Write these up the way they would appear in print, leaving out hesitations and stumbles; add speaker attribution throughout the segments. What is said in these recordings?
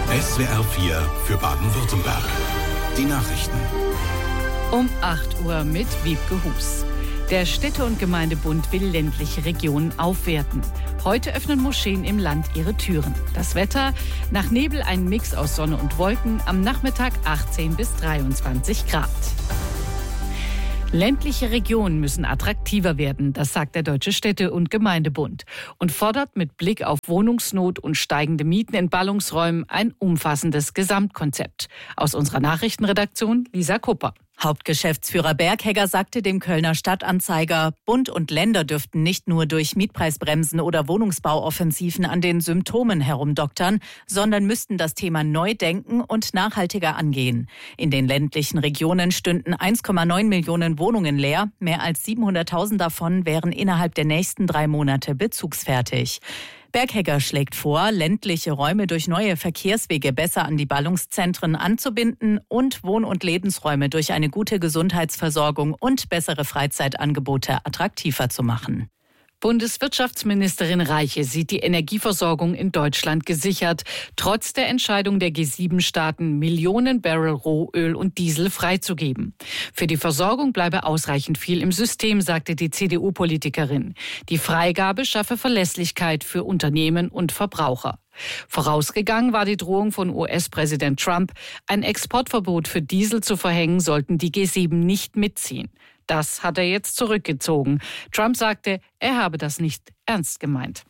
Speaker 1: SWR 4 für Baden-Württemberg. Die Nachrichten.
Speaker 2: Um 8 Uhr mit Wiebke Hus. Der Städte- und Gemeindebund will ländliche Regionen aufwerten. Heute öffnen Moscheen im Land ihre Türen. Das Wetter: nach Nebel ein Mix aus Sonne und Wolken, am Nachmittag 18 bis 23 Grad. Ländliche Regionen müssen attraktiver werden, das sagt der Deutsche Städte- und Gemeindebund und fordert mit Blick auf Wohnungsnot und steigende Mieten in Ballungsräumen ein umfassendes Gesamtkonzept. Aus unserer Nachrichtenredaktion Lisa Kupper.
Speaker 3: Hauptgeschäftsführer Berghegger sagte dem Kölner Stadtanzeiger, Bund und Länder dürften nicht nur durch Mietpreisbremsen oder Wohnungsbauoffensiven an den Symptomen herumdoktern, sondern müssten das Thema neu denken und nachhaltiger angehen. In den ländlichen Regionen stünden 1,9 Millionen Wohnungen leer. Mehr als 700.000 davon wären innerhalb der nächsten 3 Monate bezugsfertig. Berghegger schlägt vor, ländliche Räume durch neue Verkehrswege besser an die Ballungszentren anzubinden und Wohn- und Lebensräume durch eine gute Gesundheitsversorgung und bessere Freizeitangebote attraktiver zu machen.
Speaker 2: Bundeswirtschaftsministerin Reiche sieht die Energieversorgung in Deutschland gesichert, trotz der Entscheidung der G7-Staaten, Millionen Barrel Rohöl und Diesel freizugeben. Für die Versorgung bleibe ausreichend viel im System, sagte die CDU-Politikerin. Die Freigabe schaffe Verlässlichkeit für Unternehmen und Verbraucher. Vorausgegangen war die Drohung von US-Präsident Trump, ein Exportverbot für Diesel zu verhängen, sollten die G7 nicht mitziehen. Das hat er jetzt zurückgezogen. Trump sagte, er habe das nicht ernst gemeint.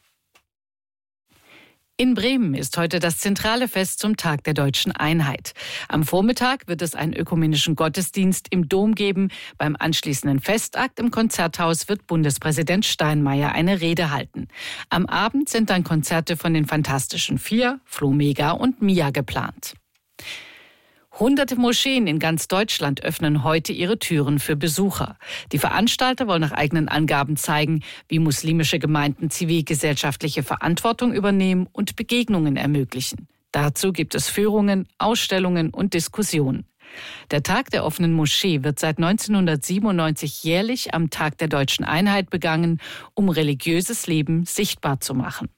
Speaker 2: In Bremen ist heute das zentrale Fest zum Tag der Deutschen Einheit. Am Vormittag wird es einen ökumenischen Gottesdienst im Dom geben. Beim anschließenden Festakt im Konzerthaus wird Bundespräsident Steinmeier eine Rede halten. Am Abend sind dann Konzerte von den Fantastischen Vier, Flo Mega und Mia geplant. Hunderte Moscheen in ganz Deutschland öffnen heute ihre Türen für Besucher. Die Veranstalter wollen nach eigenen Angaben zeigen, wie muslimische Gemeinden zivilgesellschaftliche Verantwortung übernehmen und Begegnungen ermöglichen. Dazu gibt es Führungen, Ausstellungen und Diskussionen. Der Tag der offenen Moschee wird seit 1997 jährlich am Tag der Deutschen Einheit begangen, um religiöses Leben sichtbar zu machen.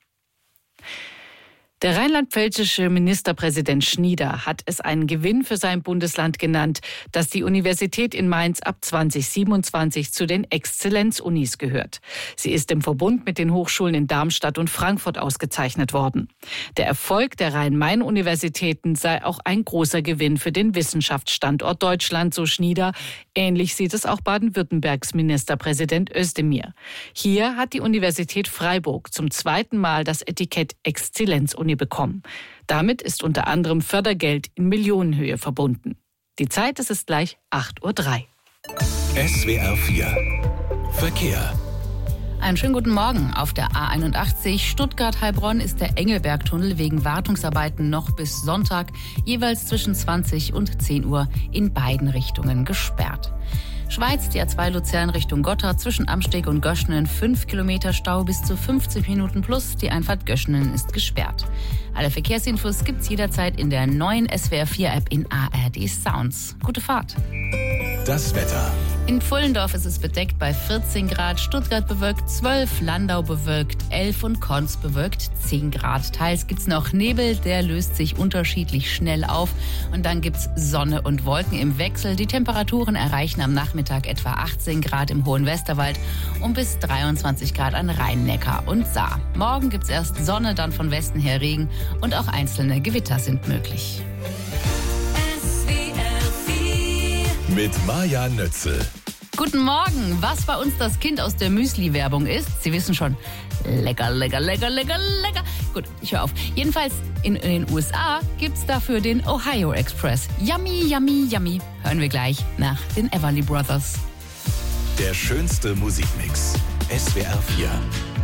Speaker 2: Der rheinland-pfälzische Ministerpräsident Schnieder hat es einen Gewinn für sein Bundesland genannt, dass die Universität in Mainz ab 2027 zu den Exzellenzunis gehört. Sie ist im Verbund mit den Hochschulen in Darmstadt und Frankfurt ausgezeichnet worden. Der Erfolg der Rhein-Main-Universitäten sei auch ein großer Gewinn für den Wissenschaftsstandort Deutschland, so Schnieder. Ähnlich sieht es auch Baden-Württembergs Ministerpräsident Özdemir. Hier hat die Universität Freiburg zum 2. Mal das Etikett Exzellenzuni bekommen. Damit ist unter anderem Fördergeld in Millionenhöhe verbunden. Die Zeit, es ist gleich 8:03 Uhr.
Speaker 1: SWR 4 Verkehr.
Speaker 4: Einen schönen guten Morgen. Auf der A81 Stuttgart-Heilbronn ist der Engelbergtunnel wegen Wartungsarbeiten noch bis Sonntag jeweils zwischen 20 und 10 Uhr in beiden Richtungen gesperrt. Schweiz, die A2 Luzern Richtung Gotha zwischen Amsteg und Göschenen 5 Kilometer Stau bis zu 50 Minuten plus. Die Einfahrt Göschenen ist gesperrt. Alle Verkehrsinfos gibt's jederzeit in der neuen SWR 4 App in ARD Sounds. Gute Fahrt.
Speaker 1: Das Wetter.
Speaker 4: In Pfullendorf ist es bedeckt bei 14 Grad, Stuttgart bewölkt 12, Landau bewölkt 11 und Konz bewölkt 10 Grad. Teils gibt's noch Nebel, der löst sich unterschiedlich schnell auf. Und dann gibt's Sonne und Wolken im Wechsel. Die Temperaturen erreichen am Nachmittag etwa 18 Grad im Hohen Westerwald und bis 23 Grad an Rhein-Neckar und Saar. Morgen gibt's erst Sonne, dann von Westen her Regen und auch einzelne Gewitter sind möglich.
Speaker 1: Mit Maja Nötzel.
Speaker 4: Guten Morgen. Was bei uns das Kind aus der Müsli-Werbung ist, Sie wissen schon, lecker, lecker, lecker, lecker, lecker. Gut, ich höre auf. Jedenfalls in den USA gibt's dafür den Ohio Express. Yummy, yummy, yummy. Hören wir gleich nach den Everly Brothers.
Speaker 1: Der schönste Musikmix. SWR 4.